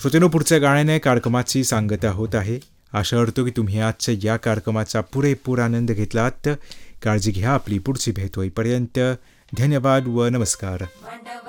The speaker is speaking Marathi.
श्रोतेनो, पुढच्या गाण्याने कार्यक्रमाची सांगता होत आहे. आशा करतो की तुम्ही आजच्या या कार्यक्रमाचा पुरेपूर आनंद घेतलात. काळजी घ्या. आपली पुढची भेट होईपर्यंत धन्यवाद व नमस्कार.